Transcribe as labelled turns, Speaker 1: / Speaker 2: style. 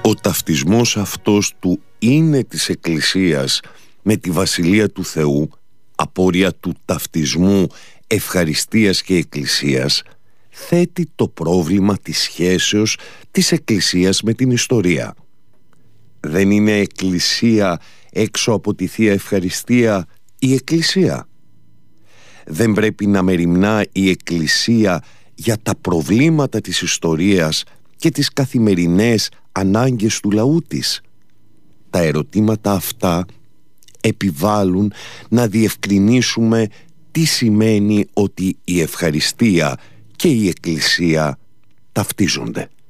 Speaker 1: Ο ταυτισμός αυτός του είναι της Εκκλησίας με τη Βασιλεία του Θεού, απόρρια του ταυτισμού ευχαριστίας και Εκκλησίας, θέτει το πρόβλημα της σχέσεως της Εκκλησίας με την ιστορία. Δεν είναι Εκκλησία έξω από τη Θεία Ευχαριστία η Εκκλησία? Δεν πρέπει να μεριμνά η Εκκλησία για τα προβλήματα της ιστορίας και τις καθημερινές ανάγκες του λαού της? Τα ερωτήματα αυτά επιβάλλουν να διευκρινίσουμε τι σημαίνει ότι η ευχαριστία και η Εκκλησία ταυτίζονται.